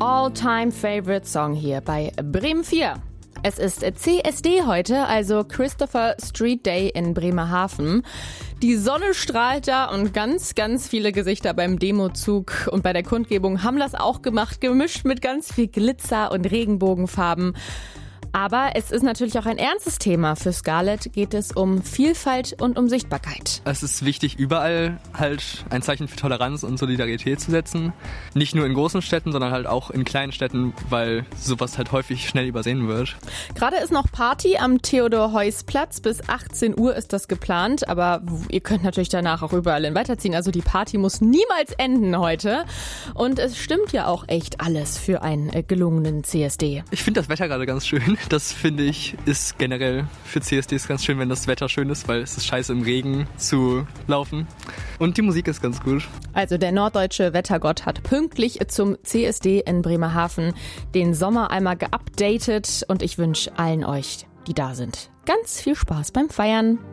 All-Time-Favorite-Song hier bei Bremen 4. Es ist CSD heute, also Christopher Street Day in Bremerhaven. Die Sonne strahlt da und ganz, ganz viele Gesichter beim Demozug und bei der Kundgebung haben das auch gemacht, gemischt mit ganz viel Glitzer und Regenbogenfarben. Aber es ist natürlich auch ein ernstes Thema. Für Scarlett geht es um Vielfalt und um Sichtbarkeit. Es ist wichtig, überall halt ein Zeichen für Toleranz und Solidarität zu setzen. Nicht nur in großen Städten, sondern halt auch in kleinen Städten, weil sowas halt häufig schnell übersehen wird. Gerade ist noch Party am Theodor-Heuss-Platz. Bis 18 Uhr ist das geplant. Aber ihr könnt natürlich danach auch überall hin weiterziehen. Also die Party muss niemals enden heute. Und es stimmt ja auch echt alles für einen gelungenen CSD. Ich finde das Wetter gerade ganz schön. Das finde ich ist generell für CSDs ganz schön, wenn das Wetter schön ist, weil es ist scheiße im Regen zu laufen. Und die Musik ist ganz gut. Also der norddeutsche Wettergott hat pünktlich zum CSD in Bremerhaven den Sommer einmal geupdatet und ich wünsche allen euch, die da sind, ganz viel Spaß beim Feiern.